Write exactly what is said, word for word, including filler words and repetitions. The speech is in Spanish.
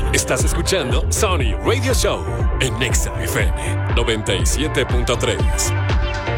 Estás escuchando Sony Radio Show en Nexa F M noventa y siete punto tres.